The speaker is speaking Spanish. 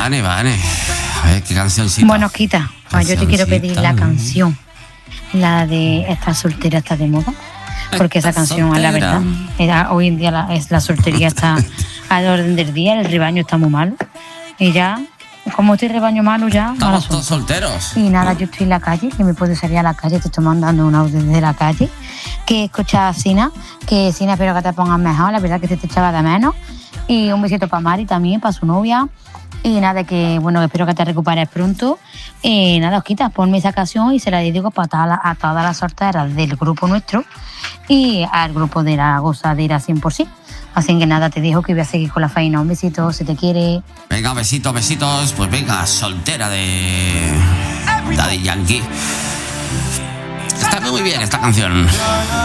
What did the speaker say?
Vale. A ver, ¿qué cancioncita? Bueno, Quita, pues yo te quiero pedir la canción, la de Esta soltera está de moda, porque esa canción, la verdad, hoy en día la soltería está al orden del día, el rebaño está muy malo, y ya, como estoy rebaño malo ya... Estamos todos solteros. Y nada, yo estoy en la calle, que me puedo salir a la calle, te estoy mandando un audio desde la calle, que escuchas a Sina, espero que te pongas mejor, la verdad que te echaba de menos, y un besito para Mari también, para su novia. Y nada, que bueno, espero que te recuperes pronto. Y nada, Osquita, ponme esa canción y se la dedico a todas las solteras del grupo nuestro y al grupo de la gozadera 100%. Así que nada, te dejo que voy a seguir con la faena. Un besito, si te quiere. Venga, besitos. Pues venga, soltera de Daddy Yankee. Está muy bien esta canción.